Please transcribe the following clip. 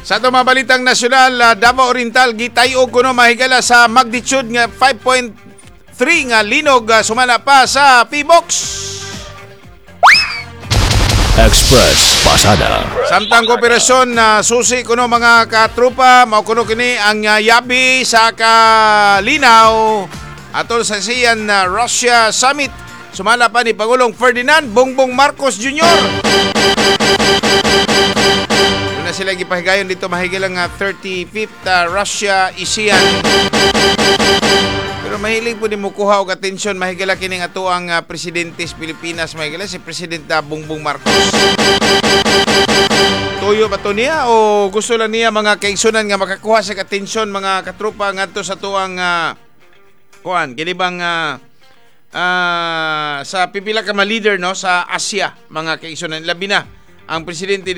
Sa ito mga balitang nasyonal, Davao Oriental gitayog kuno mahigala sa magnitude nga 5.3 nga linog sumala pa sa PBOX. Express Pasada. Samtang kooperasyon susi kuno mga katrupa mao kuno kini ang yabi sa kalinaw atol sa siyan Russia Summit. Sumala pa ni Pangulong Ferdinand Bongbong Marcos Jr. Na sila gipahigayon dito mahigilang 35th Russia ASEAN. Pero mahilig po ni mukuha og atensyon mahigala kining ato ang presidente sa Pilipinas mahigala si President Bongbong Marcos. Tuyo ba to niya o gusto lang niya mga kaigsunan nga makakuha sa atensyon mga katropa ngadto sa tuang kuan kinibang sa pipila ka leader no sa Asia mga kaigsunan labi na ang presidente